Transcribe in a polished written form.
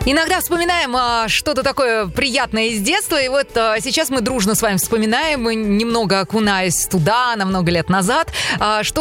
Иногда вспоминаем что-то такое приятное из детства, и вот сейчас мы дружно с вами вспоминаем, немного окунаясь туда, на много лет назад, что